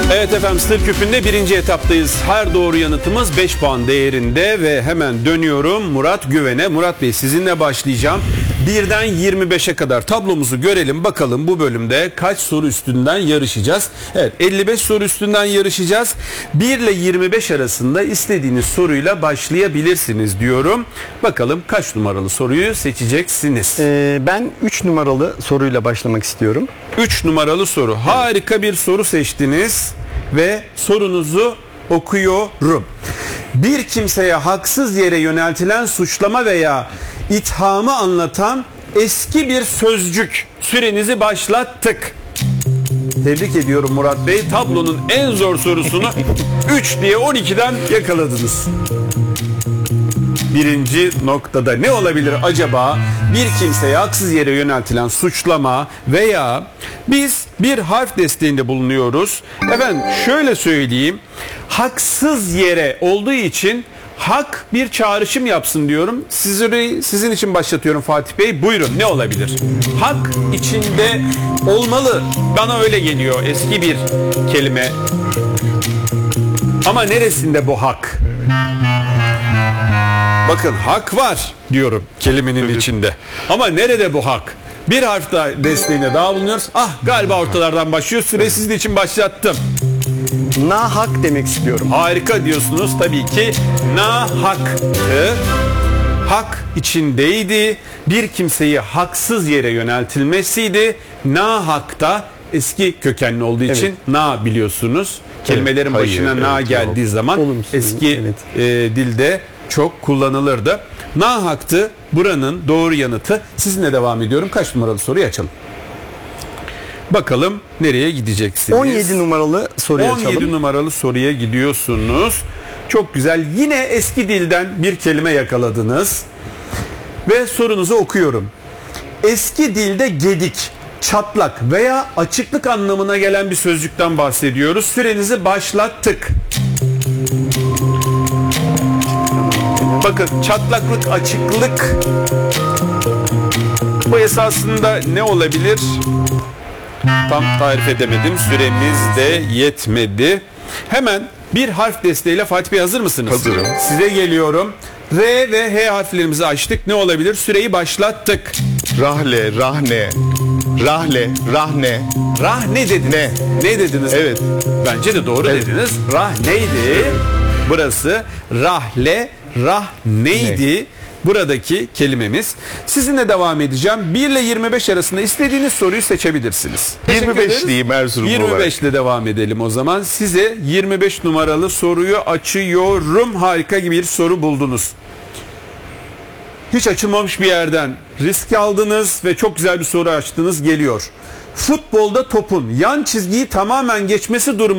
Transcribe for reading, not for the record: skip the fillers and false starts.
Evet efendim, Sır Küpü'nde birinci etaptayız. Her doğru yanıtımız 5 puan değerinde ve hemen dönüyorum Murat Güven'e. Murat Bey, sizinle başlayacağım. 1'den 25'e kadar tablomuzu görelim. Bakalım bu bölümde kaç soru üstünden yarışacağız? Evet, 55 soru üstünden yarışacağız. 1 ile 25 arasında istediğiniz soruyla başlayabilirsiniz diyorum. Bakalım kaç numaralı soruyu seçeceksiniz? Ben 3 numaralı soruyla başlamak istiyorum. 3 numaralı soru. Harika bir soru seçtiniz ve sorunuzu okuyorum. Bir kimseye haksız yere yöneltilen suçlama veya ithamı anlatan eski bir sözcük. Sürenizi başlattık. Tebrik ediyorum Murat Bey. Tablonun en zor sorusunu 3 diye 12'den yakaladınız. Birinci noktada ne olabilir acaba? Bir kimseye haksız yere yöneltilen suçlama veya biz bir harf desteğinde bulunuyoruz. Efendim şöyle söyleyeyim. Haksız yere olduğu için hak bir çağrışım yapsın diyorum. Sizin için başlatıyorum Fatih Bey. Buyurun, ne olabilir? Hak içinde olmalı. Bana öyle geliyor, eski bir kelime. Ama neresinde bu hak? Bakın, hak var diyorum kelimenin içinde. Ama nerede bu hak? Bir harf daha desteğine daha bulunuyoruz. Galiba ortalardan başlıyor. Süre sizin için başlattım. Nahak demek istiyorum. Harika diyorsunuz. Tabii ki nahaktı. Hak içindeydi. Bir kimseyi haksız yere yöneltilmesiydi. Nahakta eski kökenli olduğu için na biliyorsunuz. Kelimelerin başına na geldiği zaman eski dilde çok kullanılırdı. Nahaktı buranın doğru yanıtı. Sizinle devam ediyorum. Kaç numaralı soruyu açalım? Bakalım nereye gideceksiniz? 17 numaralı soruyu açalım. 17 numaralı soruya gidiyorsunuz. Çok güzel. Yine eski dilden bir kelime yakaladınız. Ve sorunuzu okuyorum. Eski dilde gedik, çatlak veya açıklık anlamına gelen bir sözcükten bahsediyoruz. Sürenizi başlattık. Bakın, çatlaklık, açıklık. Bu esasında ne olabilir? Tam tarif edemedim. Süremiz de yetmedi. Hemen bir harf desteğiyle Fatih Bey, hazır mısınız? Hazırım. Size geliyorum. R ve H harflerimizi açtık. Ne olabilir? Süreyi başlattık. Rahle, rahne, rahle, rahne. Rahne dediniz. Ne dediniz? Evet. Bence de doğru dediniz. Rahneydi. Burası rahle, rahneydi. Buradaki kelimemiz. Sizinle devam edeceğim. 1 ile 25 arasında istediğiniz soruyu seçebilirsiniz. 25 diyeyim Erzurum 25 ile devam edelim o zaman. Size 25 numaralı soruyu açıyorum. Harika bir soru buldunuz. Hiç açılmamış bir yerden risk aldınız ve çok güzel bir soru açtınız. Geliyor. Futbolda topun yan çizgiyi tamamen geçmesi durumu